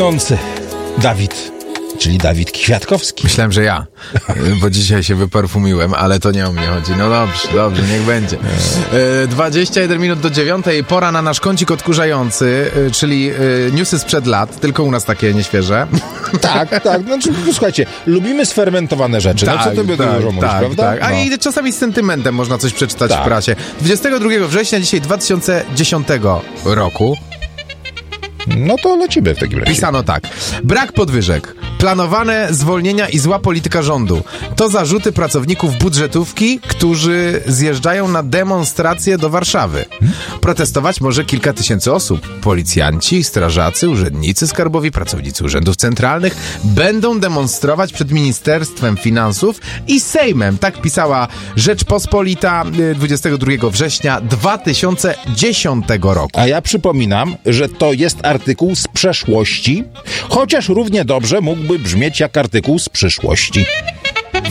kwitnący Dawid, czyli Dawid Kwiatkowski. Myślałem, że ja, bo dzisiaj się wyperfumiłem, ale to nie o mnie chodzi. No dobrze, niech będzie. 21 minut do 9, pora na nasz kącik odkurzający, czyli newsy sprzed lat, tylko u nas takie nieświeże. Tak. Znaczy, słuchajcie, lubimy sfermentowane rzeczy. Tak, no co ty dużo mówisz, prawda? Tak. A No. i czasami z sentymentem można coś przeczytać Tak. w prasie. 22 września dzisiaj 2010 roku No to lecimy w takim razie. pisano tak. Brak podwyżek, planowane zwolnienia i zła polityka rządu. To zarzuty pracowników budżetówki, którzy zjeżdżają na demonstracje do Warszawy. Protestować może kilka tysięcy osób. Policjanci, strażacy, urzędnicy skarbowi, pracownicy urzędów centralnych będą demonstrować przed Ministerstwem Finansów i Sejmem. Tak pisała Rzeczpospolita 22 września 2010 roku. A ja przypominam, że to jest artykuł z przeszłości, chociaż równie dobrze mógłby brzmieć jak artykuł z przyszłości.